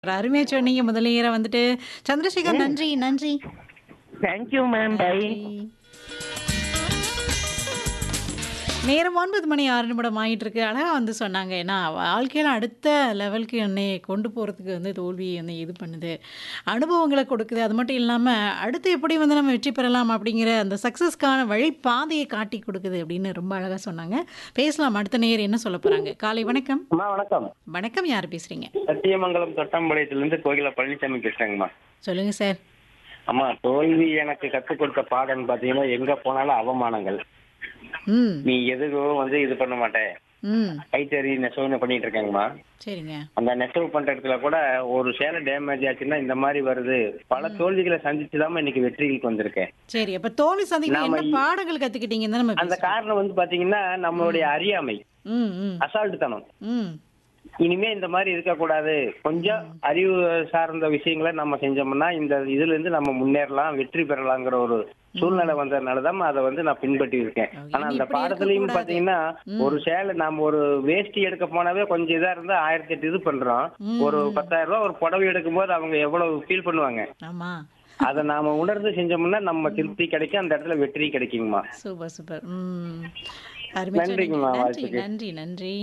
ஒரு அருமையா சொன்னீங்க. முதலியரா வந்துட்டு சந்திரசேகர் ம். நன்றி, நன்றி, தேங்க் யூ மேம். பை. நன்றி. நேரம் 9 மணி 6 நிமிடம் ஆயிட்டிருக்கு. அழகா வந்து சொன்னாங்க. ஏன்னா, வாழ்க்கையில அடுத்த லெவலுக்கு என்னைய கொண்டு போறதுக்கு வந்து தோல்வி என்னை இது பண்ணுது. அனுபவங்கள கொடுக்குது. அது மட்டும் இல்லாம, அடுத்து எப்படி வந்து நம்ம வெற்றி பெறலாம் அப்படிங்கிற அந்த சக்சஸ்க்கான வழிப்பாதைய காட்டிக் குடுக்குது அப்படின்னு ரொம்ப அழகா சொன்னாங்க. பேசலாம். அடுத்த நேயர் என்ன சொல்லப் போறாங்க? காலை வணக்கம். அம்மா வணக்கம். வணக்கம். யாரு பேசுறீங்க? சத்தியமங்கலம் தொட்டாம்பாளையத்திலிருந்து கோகிலா பழனிசாமி பேசுறேங்கம்மா. சொல்லுங்க சார். அம்மா, தோல்வி எனக்கு கற்றுக் கொடுத்த பாடம்னு பார்த்தீங்கன்னா, எங்க போனாலும் அவமானங்கள். ம். நீ எதுவும் இது பண்ண மாட்டே. ம். கைத்தறி நெசவுன்னு பண்ணிட்டு இருக்கேங்கம்மா. சரிங்க. அந்த நெசவு பண்ற இடத்துல கூட ஒரு சேலை டேமேஜ் ஆச்சுன்னா இந்த மாதிரி வருது. பல தோல்விகளை சந்திச்சுதான் இன்னைக்கு வெற்றிகளுக்கு வந்திருக்கேன். சரி. அப்ப தோல்வி சந்திக்கும் நாம என்ன பாடங்கள் கத்துக்கிட்டீங்கன்னு தான் நம்ம அந்த பேசுறோம். காரணம் பாத்தீங்கன்னா நம்மளுடைய அறியாமை, ம். ம். அசால்ட்டுத்தனம். ம். இனிமே இந்த மாதிரி இருக்கக்கூடாது. கொஞ்சம் அறிவு சார்ந்த விஷயங்களை நம்ம செஞ்சோம்னா இந்த இதுல இருந்து நம்ம முன்னேறலாம், வெற்றி பெறலாங்கிற ஒரு சூழ்நிலை வந்ததுனாலதான் அதை நான் பின்பற்றி இருக்கேன். ஆனா அந்த இப்படி பாடத்துலயும் இருக்கக்கூடாது. பாத்தீங்கன்னா ஒரு சேலை நாம ஒரு வேஷ்டி எடுக்க போனாவே கொஞ்சம் இதா இருந்தா 1008 இது பண்றோம். ஒரு 10,000 ரூபாய் ஒரு புடவை எடுக்கும் போது அவங்க எவ்வளவு ஃபீல் பண்ணுவாங்க. ஆமா. அதை நாம உணர்ந்து செஞ்சோம்னா நம்ம திருப்தி கிடைக்கும், அந்த இடத்துல வெற்றி கிடைக்குங்கம்மா. Super, super. ம். அருமை சொன்னீங்க. நன்றிங்கம்மா, நன்றி, வாழ்த்துக்கள். நன்றி, நன்றி.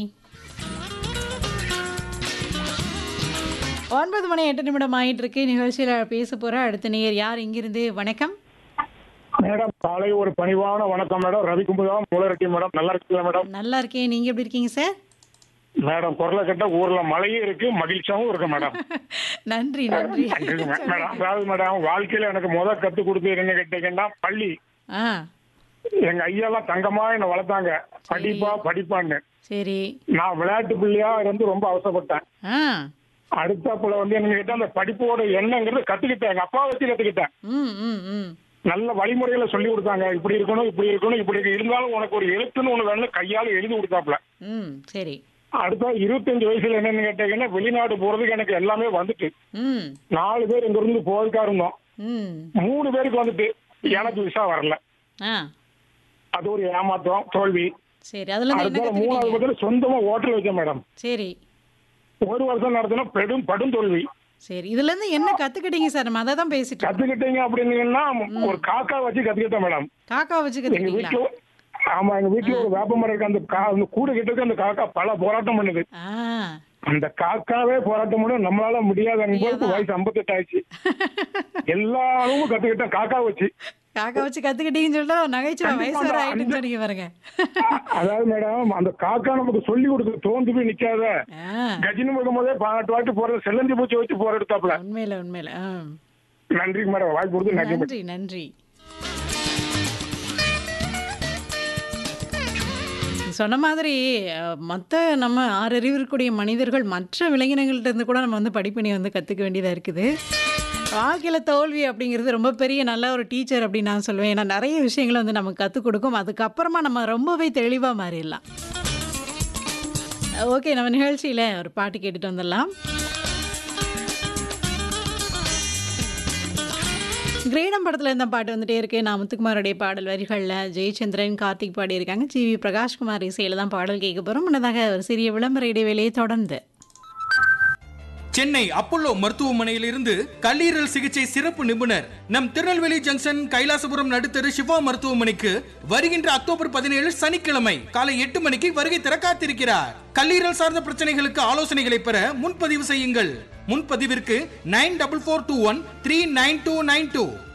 9 மணி 8 நிமிடம் ஆயிட்டு இருக்கு. நிகழ்ச்சியில பேச போற அடுத்த நேயர் யார்? இங்கிருந்து வணக்கம். மேடம், காலை ஒரு பணிவான வணக்கம் மேடம். ரவிக்குமுதம் மூலரெட்டி மேடம். நல்லா இருக்கீங்களா மேடம்? நல்லா இருக்கேன். நீங்க எப்படி இருக்கீங்க சார்? மேடம், குரலை கேட்ட ஊர்ல மழையும் இருக்கு, மகிழ்ச்சியாவும் இருக்கு மேடம். நன்றி, நன்றி. நன்றிங்க மேடம். அதாவது மேடம், வாழ்க்கையில எனக்கு கத்து கொடுத்தது என்ன கேட்டீங்கன்னா பள்ளி. ஆ. எங்க ஐயாலாம் தங்கமா என்ன வளர்த்தாங்க. படிப்பா படிப்பான்னு. சரி. நான் விளையாட்டு பிள்ளையா இருந்து ரொம்ப அவசரப்பட்டேன். ஆ. அடுத்தாப்புல என்ன கேட்டா அந்த படிப்போட எண்ணங்கிறது கத்துக்கிட்டேன். எங்க அப்பா வச்சு கத்துக்கிட்டேன். ம். ம். ம். நல்ல வழிமுறைகளை சொல்லி கொடுத்தாங்க. இப்படி இருக்கணும், இப்படி இருக்கணும், இப்படி இருந்தாலும் உனக்கு ஒரு எழுத்துன்னு ஒண்ணு வேணும், கையால எழுதி கொடுத்தாப்புல. ம். சரி. அடுத்த 25 வயசுல என்னன்னு கேட்டீங்கன்னா வெளிநாடு போறதுக்கு எனக்கு எல்லாமே வந்துட்டு. ம். 4 பேர் இங்க இருந்து போறதுக்கா இருந்தோம். ம். 3 பேருக்கு வந்துட்டு எனக்கு விசா வரல. ஆ. அது ஒரு ஏமாற்றம், தோல்வி. சரி. அதுல இருந்து என்ன அடுத்த 3வது கத்துக்கிட்டீங்க? பக்கத்துல சொந்தமா ஹோட்டல் வச்சேன் மேடம். சரி. 1 வருஷம் நடத்தினா படும் தோல்வி. சரி. இதுல இருந்து என்ன கத்துக்கிட்டீங்க சார்? நம்ம அதை தான் பேசிட்டு இருக்கோம். கத்துக்கிட்டீங்க அப்படின்னீங்கன்னா ஒரு காக்கா வச்சு கத்துக்கிட்டேன் மேடம். காக்கா வச்சு எங்க கத்துக்கிட்டீங்களா? வீட்டுல ஆமா, எங்க வீட்டுல ஒரு வேப்பமரம் இருக்கு. அந்த கூடு கிட்டக்கு அந்த காக்கா பல போராட்டம் பண்ணுது. ஆ. அந்த காக்காவே போராட்டம் பண்ண நம்மளால முடியாத முடியாதா? வயசு 58 ஆயிடுச்சு. எல்லா அளவும் கத்துக்கிட்டேன் காக்கா வச்சு. காக்கா வச்சு கத்துக்கிட்டீங்கன்னு சொல்லிட்டு ஒரு நகைச்சுவை வயசு கண்டிப்பா வர அந்த- ஆயிட்டுன்னு சொன்னீங்க பாருங்க. அதாவது மேடம், அந்த காக்கா நமக்கு சொல்லி கொடுத்து தோந்து போய் நிக்காத. ஆ. கஜினி முகம் போதே 18 வாட்டி போறது செல்லந்தி பூச்சி வச்சு போற எடுத்தாப்ல. உண்மையில, உண்மையில. ஆ. நன்றிங்க மேடம், வாய்ப்பு கொடுத்து நன்றி மேடம். நன்றி, நன்றி. சொன்ன மாதிரி மற்ற நம்ம 6 அறிவு இருக்கக்கூடிய மனிதர்கள் மற்ற விலங்கினங்கள்ட்ட இருந்து கூட நம்ம வந்து படிப்பினை வந்து கற்றுக்க வேண்டியதாக இருக்குது. வாழ்க்கையில் தோல்வி அப்படிங்கிறது ரொம்ப பெரிய நல்ல ஒரு டீச்சர் அப்படின்னு நான் சொல்லுவேன். ஏன்னா நிறைய விஷயங்களை வந்து நமக்கு கற்றுக் கொடுக்கும். அதுக்கப்புறமா நம்ம ரொம்பவே தெளிவாக மாறிடலாம். ஓகே, நம்ம நிகழ்ச்சியில் ஒரு பாட்டு கேட்டுட்டு வந்துடலாம். கிரீடம் படத்தில் இருந்த பாட்டு வந்துட்டே இருக்கு. நான் முத்துக்குமாரோடைய பாடல் வரிகளில் ஜெயச்சந்திரன், கார்த்திக் பாடியிருக்காங்க. ஜிவி பிரகாஷ்குமார் இசையில் தான் பாடல் கேட்க போகிறோம். முன்னதாக ஒரு சிறிய விளம்பர இடைவேளையை தொடர்ந்து சென்னை அப்போலோ மருத்துவமனையிலிருந்து கல்லீரல் சிகிச்சை சிறப்பு நிபுணர் நம் திருநெல்வேலி ஜங்ஷன் கைலாசபுரம் நடுத்தரு சிவா மருத்துவமனைக்கு வருகின்ற அக்டோபர் 17 சனிக்கிழமை காலை 8 மணிக்கு வருகை தர காத்திருக்கிறார். கல்லீரல் சார்ந்த பிரச்சனைகளுக்கு ஆலோசனைகளை பெற முன்பதிவு செய்யுங்கள். முன்பதிவிற்கு 9442139292